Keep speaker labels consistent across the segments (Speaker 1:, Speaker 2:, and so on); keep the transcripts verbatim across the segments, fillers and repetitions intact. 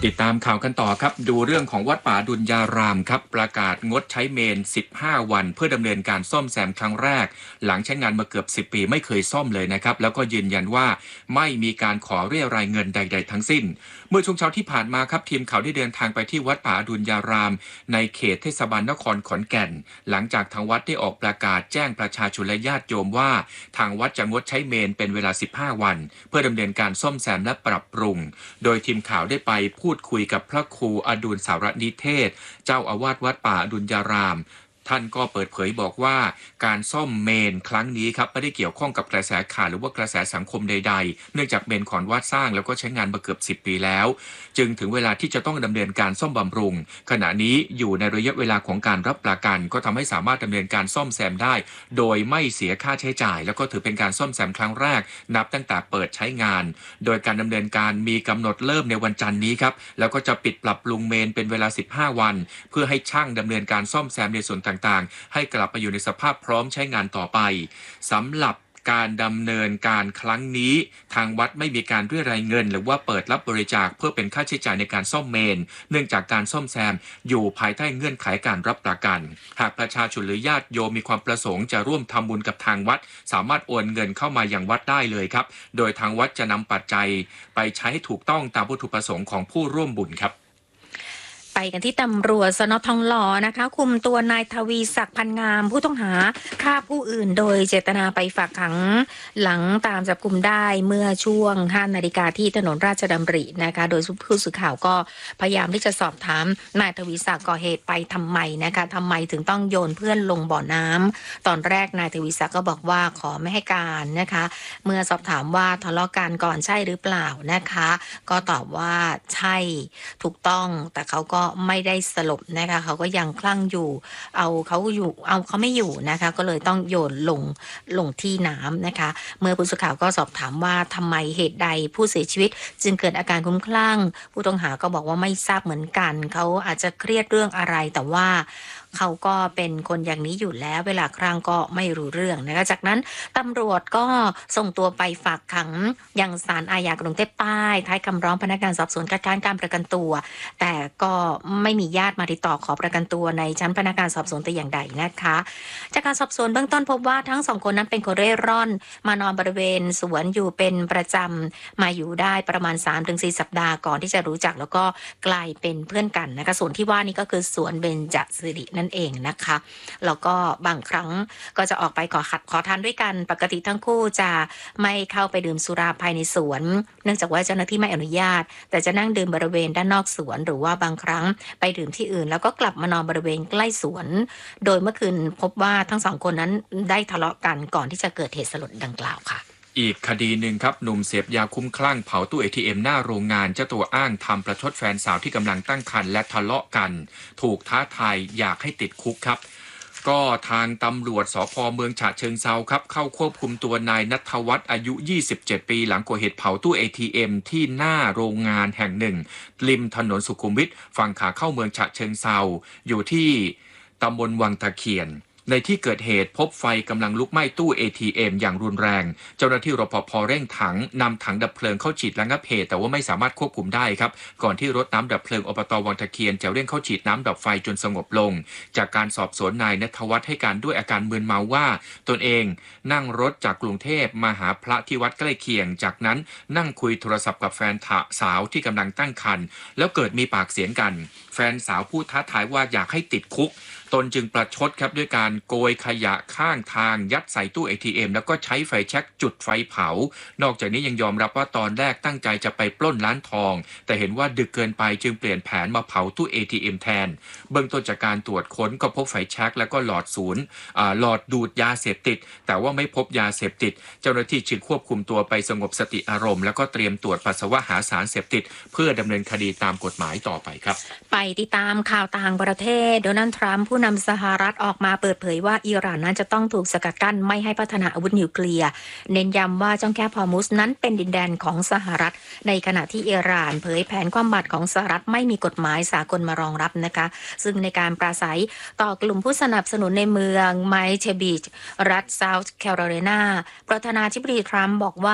Speaker 1: ติดตามข่าวกันต่อครับดูเรื่องของวัดป่าดุลยารามครับประกาศงดใช้เมนสิบห้าวันเพื่อดำเนินการซ่อมแซมครั้งแรกหลังใช้งานมาเกือบสิบปีไม่เคยซ่อมเลยนะครับแล้วก็ยืนยันว่าไม่มีการขอเรียรายเงินใดๆทั้งสิ้นเมื่อช่วงเช้าที่ผ่านมาครับทีมข่าวได้เดินทางไปที่วัดป่าดุลยารามในเขตเทศบาลนครขอนแก่นหลังจากทางวัดได้ออกประกาศแจ้งประชาชนและญาติโยมว่าทางวัดจะงดใช้เมนเป็นเวลาสิบห้าวันเพื่อดำเนินการซ่อมแซมและปรับปรุงโดยทีมข่าวได้ไปพูดคุยกับพระครูอดุลสารนิเทศเจ้าอาวาสวัดป่าอดุลยารามท่านก็เปิดเผยบอกว่าการซ่อมเมนครั้งนี้ครับไม่ได้เกี่ยวข้องกับกระแสข่าวหรือว่ากระแสสังคมใดๆเนื่องจากเมนของวัดสร้างแล้วก็ใช้งานมาเกือบสิบปีแล้วจึงถึงเวลาที่จะต้องดำเนินการซ่อมบำรุงขณะนี้อยู่ในระยะเวลาของการรับประกันก็ทำให้สามารถดำเนินการซ่อมแซมได้โดยไม่เสียค่าใช้จ่ายแล้วก็ถือเป็นการซ่อมแซมครั้งแรกนับตั้งแต่เปิดใช้งานโดยการดำเนินการมีกำหนดเริ่มในวันจันทร์นี้ครับแล้วก็จะปิดปรับปรุงเมนเป็นเวลาสิบห้าวันเพื่อให้ช่างดำเนินการซ่อมแซมในส่วนต่างๆให้กลับมาอยู่ในสภาพพร้อมใช้งานต่อไปสำหรับการดำเนินการครั้งนี้ทางวัดไม่มีการเรียรายเงินหรือว่าเปิดรับบริจาคเพื่อเป็นค่าใช้จ่ายในการซ่อมเมนเนื่องจากการซ่อมแซมอยู่ภายใต้เงื่อนไขการรับประกันหากประชาชนหรือญาติโยมมีความประสงค์จะร่วมทำบุญกับทางวัดสามารถโอนเงินเข้ามาอย่างวัดได้เลยครับโดยทางวัดจะนำปัจจัยไปใช้ให้ถูกต้องตามวัตถุประสงค์ของผู้ร่วมบุญครับ
Speaker 2: ไปกันที่ตำรวจสน.ทองหล่อนะคะคุมตัวนายทวีศักดิ์พันงามผู้ต้องหาฆ่าผู้อื่นโดยเจตนาไปฝากขังหลังตามจับกุมได้เมื่อช่วงห้านาฬิกาที่ถนนราชดำรินะคะโดยผู้สื่อข่าวก็พยายามที่จะสอบถามนายทวีศักดิ์ก่อเหตุไปทำไมนะคะทำไมถึงต้องโยนเพื่อนลงบ่อน้ำตอนแรกนายทวีศักดิ์ก็บอกว่าขอไม่ให้การนะคะเมื่อสอบถามว่าทะเลาะกันก่อนใช่หรือเปล่านะคะก็ตอบว่าใช่ถูกต้องแต่เขาก็ไม่ได้สลบนะคะเขาก็ยังคลั่งอยู่เอาเขาอยู่เอาเขาไม่อยู่นะคะก็เลยต้องโยนลงลงที่น้ำนะคะเมื่อผู้สื่อข่าวก็สอบถามว่าทำไมเหตุใดผู้เสียชีวิตจึงเกิดอาการคลุ้มคลั่งผู้ต้องหาก็บอกว่าไม่ทราบเหมือนกันเขาอาจจะเครียดเรื่องอะไรแต่ว่าเขาก็เป็นคนอย่างนี้อยู่แล้วเวลาครั้งก็ไม่รู้เรื่องนะคะจากนั้นตำรวจก็ส่งตัวไปฝากขังยังศาลอาญากรุงเทพใต้ท้ายคำร้องพนักงานสอบสวนคัดค้านการประกันตัวแต่ก็ไม่มีญาติมาติดต่อขอประกันตัวในชั้นพนักงานสอบสวนแต่อย่างใดนะคะจากการสอบสวนเบื้องต้นพบว่าทั้งสองคนนั้นเป็นคนเร่ร่อนมานอนบริเวณสวนอยู่เป็นประจำมาอยู่ได้ประมาณ สามถึงสี่ สัปดาห์ก่อนที่จะรู้จักแล้วก็กลายเป็นเพื่อนกันนะคะส่วนที่ว่านี่ก็คือสวนเบญจสิรินั่นเองนะคะแล้วก็บางครั้งก็จะออกไปขอขัดขอทานด้วยกันปกติทั้งคู่จะไม่เข้าไปดื่มสุราภายในสวนเนื่องจากว่าเจ้าหน้าที่ไม่อนุญาตแต่จะนั่งดื่มบริเวณด้านนอกสวนหรือว่าบางครั้งไปดื่มที่อื่นแล้วก็กลับมานอนบริเวณใกล้สวนโดยเมื่อคืนพบว่าทั้งสองคนนั้นได้ทะเลาะกันก่อนที่จะเกิดเหตุสลดดังกล่าวค่ะ
Speaker 1: อีกคดีหนึ่งครับหนุ่มเสพยาคุ้มคลั่งเผาตู้ เอ ที เอ็ม หน้าโรงงานเจ้าตัวอ้างทำประชดแฟนสาวที่กำลังตั้งครรภ์และทะเลาะกันถูกท้าทายอยากให้ติดคุกครับก็ทางตำรวจสภ.เมืองฉะเชิงเทราครับเข้าควบคุมตัวนายณัฐวัฒน์อายุยี่สิบเจ็ดปีหลังก่อเหตุเผาตู้ เอ ที เอ็ม ที่หน้าโรงงานแห่งหนึ่งริมถนนสุขุมวิทฝั่งขาเข้าเมืองฉะเชิงเทราอยู่ที่ตำบลวังตะเคียนในที่เกิดเหตุพบไฟกำลังลุกไหม้ตู้ เอ ที เอ็ม อย่างรุนแรงเจ้าหน้าที่รปภ.เร่งถังนำถังดับเพลิงเข้าฉีดระงับเหตุแต่ว่าไม่สามารถควบคุมได้ครับก่อนที่รถน้ำดับเพลิงอบต.วังตะเคียนจะเร่งเข้าฉีดน้ำดับไฟจนสงบลงจากการสอบสวนนายณัฐวัฒน์ให้การด้วยอาการมึนเมาว่าตนเองนั่งรถจากกรุงเทพมาหาพระที่วัดใกล้เคียงจากนั้นนั่งคุยโทรศัพท์กับแฟนสาวที่กำลังตั้งครรภ์แล้วเกิดมีปากเสียงกันแฟนสาวพูดท้าทายว่าอยากให้ติดคุกตนจึงประชดครับด้วยการโกยขยะข้างทางยัดใส่ตู้ เอ ที เอ็ม แล้วก็ใช้ไฟแช็กจุดไฟเผานอกจากนี้ยังยอมรับว่าตอนแรกตั้งใจจะไปปล้นร้านทองแต่เห็นว่าดึกเกินไปจึงเปลี่ยนแผนมาเผาตู้ เอ ที เอ็ม แทนเบื้องต้นจากการตรวจค้นก็พบไฟแช็กแล้วก็หลอดศูนย์หลอดดูดยาเสพติดแต่ว่าไม่พบยาเสพติดเจ้าหน้าที่จึงควบคุมตัวไปสงบสติอารมณ์แล้วก็เตรียมตรวจปัสสาวะหาสารเสพติดเพื่อดำเนินคดีตามกฎหมายต่อไปครับ
Speaker 2: ไปติดตามข่าวต่างประเทศโดนัลด์ทรัมป์ผู้นำสหรัฐออกมาเปิดเผยว่าอิหร่านนั้นจะต้องถูกสกัดกั้นไม่ให้พัฒนาอาวุธนิวเคลียร์เน้นย้ำว่าช่องแคบฮอร์มุซนั้นเป็นดินแดนของสหรัฐในขณะที่อิหร่านเผยแผนความบัดของสหรัฐไม่มีกฎหมายสากลมารองรับนะคะซึ่งในการปราศัยต่อกลุ่มผู้สนับสนุนในเมืองไมเชบีชรัฐเซาท์แคโรไลนาประธานาธิบดีทรัมป์บอกว่า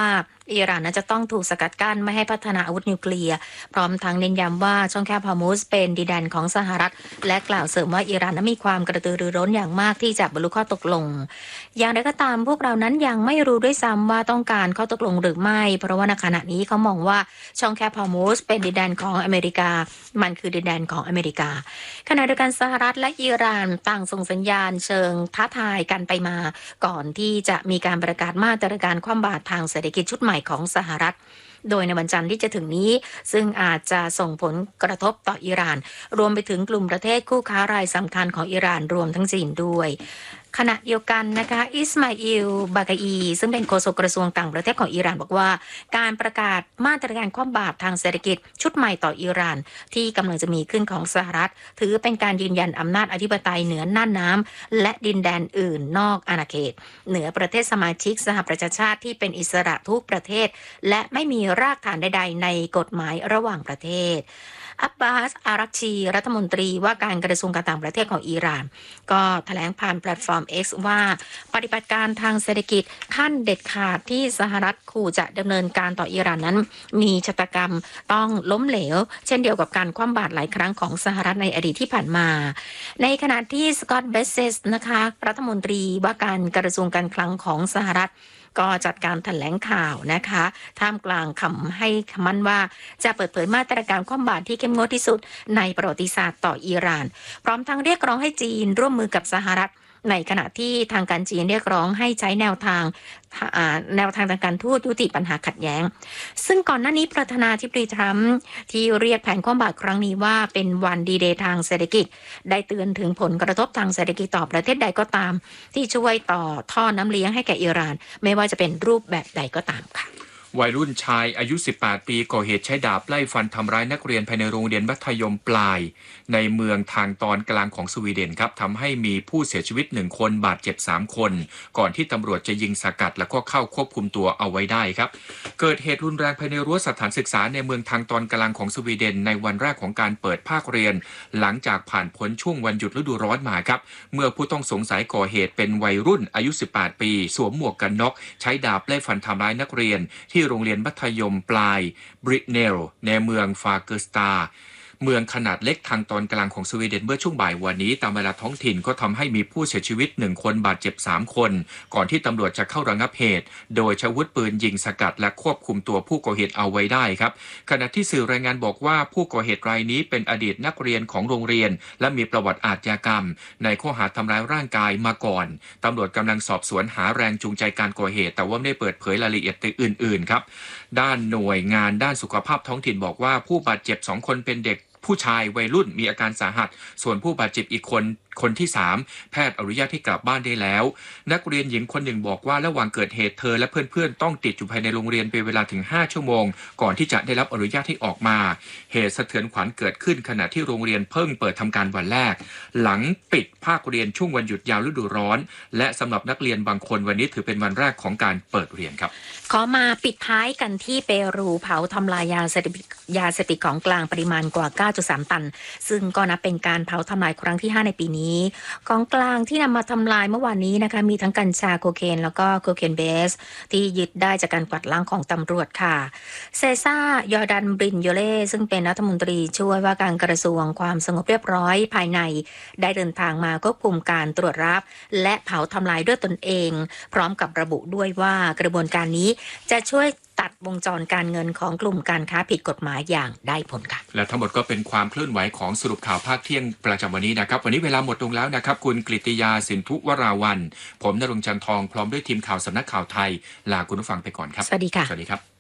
Speaker 2: อิหร่านนั้นจะต้องถูกสกัดกั้นไม่ให้พัฒนาอาวุธนิวเคลียร์พร้อมทั้งเน้นย้ำว่าช่องแคบฮอร์มุซเป็นดินแดนของสหรัฐและกล่าวเสริมว่าอิหร่านนั้นมีความกระตือรือร้นอย่างมากที่จะบรรลุข้อตกลงอย่างไรก็ตามพวกเรานั้นยังไม่รู้ด้วยซ้ำว่าต้องการข้อตกลงหรือไม่เพราะว่าในขณะนี้เขามองว่าช่องแคบฮอร์มุซเป็นดินแดนของอเมริกามันคือดินแดนของอเมริกาขณะเดียวกันสหรัฐและอิหร่านต่างส่งสัญญาณเชิงท้าทายกันไปมาก่อนที่จะมีการประกาศมาตรการคว่ำบาตรทางเศรษฐกิจชุดใหม่ของสหรัฐโดยในวันจันทร์ที่จะถึงนี้ซึ่งอาจจะส่งผลกระทบต่ออิหร่านรวมไปถึงกลุ่มประเทศคู่ค้ารายสำคัญของอิหร่านรวมทั้งจีนด้วยขณะเดียวกันนะคะอิสมาอิลบากาอีซึ่งเป็นโฆษกกระทรวงต่างประเทศของอิหร่านบอกว่าการประกาศมาตรการคว่ำบาตรทางเศรษฐกิจชุดใหม่ต่ออิหร่านที่กำลังจะมีขึ้นของสหรัฐถือเป็นการยืนยันอำนาจอธิปไตยเหนือน่านน้ำและดินแดนอื่นนอกอาณาเขตเหนือประเทศสมาชิกสหประชาชาติที่เป็นอิสระทุกประเทศและไม่มีรากฐานใดๆในกฎหมายระหว่างประเทศอับบาสอารักชีรัฐมนตรีว่าการกระทรวงการต่างประเทศของอิหร่านก็แถลงผ่านแพลตฟอร์ม X ว่าปฏิบัติการทางเศรษฐกิจขั้นเด็ดขาดที่สหรัฐขู่จะดำเนินการต่ออิหร่านนั้นมีชะตากรรมต้องล้มเหลวเช่นเดียวกับการคว่ำบาตรหลายครั้งของสหรัฐในอดีตที่ผ่านมาในขณะที่สกอตต์เบสเซสนะคะรัฐมนตรีว่าการกระทรวงการคลังของสหรัฐก็จัดการแถลงข่าวนะคะท่ามกลางคำให้คำมั่นว่าจะเปิดเผยมาตรการคว่ำบาตรที่เข้มงวดที่สุดในประวัติศาสตร์ต่ออิหร่านพร้อมทั้งเรียกร้องให้จีนร่วมมือกับสหรัฐในขณะที่ทางการจีนเรียกร้องให้ใช้แนวทางแนวทางทางการทูตยุติปัญหาขัดแย้งซึ่งก่อนหน้านี้ประธานาธิบดีทรัมป์ที่เรียกแผนคว่ำบาตรครั้งนี้ว่าเป็นวันดีเดย์ทางเศรษฐกิจได้เตือนถึงผลกระทบทางเศรษฐกิจต่อประเทศใดก็ตามที่ช่วยต่อท่อน้ำเลี้ยงให้แก่อิหร่านไม่ว่าจะเป็นรูปแบบใดก็ตามค่ะ
Speaker 1: วัยรุ่นชายอายุสิบแปดปีก่อเหตุใช้ดาบไล่ฟันทำร้ายนักเรียนภายในโรงเรียนมัธยมปลายในเมืองทางตอนกลางของสวีเดนครับทำให้มีผู้เสียชีวิตหนึ่งคนบาดเจ็บสามคนก่อนที่ตำรวจจะยิงสกัดแล้วก็เข้าควบคุมตัวเอาไว้ได้ครับเกิดเหตุรุนแรงภายในรั้วสถานศึกษาในเมืองทางตอนกลางของสวีเดนในวันแรกของการเปิดภาคเรียนหลังจากผ่านพ้นช่วงวันหยุดฤดูร้อนมาครับเมื่อผู้ต้องสงสัยก่อเหตุเป็นวัยรุ่นอายุสิบแปดปีสวมหมวกกันน็อกใช้ดาบไล่ฟันทำร้ายนักเรียนที่โรงเรียนมัธยมปลายบริเนลในเมืองฟาเกอร์สตาเมืองขนาดเล็กทางตอนกลางของสวีเดนเมื่อช่วงบ่ายวันนี้ตามเวลาท้องถิ่นก็ทำให้มีผู้เสียชีวิตหนึ่งคนบาดเจ็บสามคนก่อนที่ตำรวจจะเข้าระงับเหตุโดยใช้อาวุธปืนยิงสกัดและควบคุมตัวผู้ก่อเหตุเอาไว้ได้ครับขณะที่สื่อรายงานบอกว่าผู้ก่อเหตุรายนี้เป็นอดีตนักเรียนของโรงเรียนและมีประวัติอาชญากรรมในข้อหาทำร้ายร่างกายมาก่อนตำรวจกำลังสอบสวนหาแรงจูงใจการก่อเหตุแต่ว่าไม่ได้เปิดเผยรายละเอียดอื่นๆครับด้านหน่วยงานด้านสุขภาพท้องถิ่นบอกว่าผู้บาดเจ็บสองคนเป็นเด็กผู้ชายวัยรุ่นมีอาการสาหัสส่วนผู้บาดเจ็บอีกคนคนที่สามแพทย์อนุญาตให้กลับบ้านได้แล้วนักเรียนหญิงคนหนึ่งบอกว่าระหว่างเกิดเหตุเธอและเพื่อนๆต้องติดอยู่ภายในโรงเรียนเป็นเวลาถึงห้าชั่วโมงก่อนที่จะได้รับอนุญาตให้ออกมาเหตุสะเทือนขวัญเกิดขึ้นขณะที่โรงเรียนเพิ่งเปิดทำการวันแรกหลังปิดภาคเรียนช่วงวันหยุดยาวฤดูร้อนและสำหรับนักเรียนบางคนวันนี้ถือเป็นวันแรกของการเปิดเรียนครับ
Speaker 2: ขอมาปิดท้ายกันที่เปรูเผาทำลายยาเสพติดยาเสพติดของกลางปริมาณกว่า เก้าจุดสาม ตันซึ่งก็นับเป็นการเผาทำลายครั้งที่ห้าในปีนี้ของกลางที่นำมาทำลายเมื่อวานนี้นะคะมีทั้งกัญชาโคเคนแล้วก็โคเคนเบสที่ยึดได้จากการกวาดล้างของตำรวจค่ะเซซ่ายอร์ดันบรินโยเล่ซึ่งเป็นรัฐมนตรีช่วยว่าการกระทรวงความสงบเรียบร้อยภายในได้เดินทางมาควบคุมการตรวจรับและเผาทำลายด้วยตนเองพร้อมกับระบุด้วยว่ากระบวนการนี้จะช่วยตัดวงจรการเงินของกลุ่มการค้าผิดกฎหมายอย่างได้ผลค่ะ
Speaker 1: และทั้งหมดก็เป็นความเคลื่อนไหวของสรุปข่าวภาคเที่ยงประจำวันนี้นะครับวันนี้เวลาหมดลงแล้วนะครับคุณกฤติยาสินทุวราวันผมณรงค์จันทองพร้อมด้วยทีมข่าวสำนักข่าวไทยลาคุณผู้ฟังไปก่อนครับ
Speaker 2: สวัสดีค่ะ
Speaker 1: สวัสดีครับ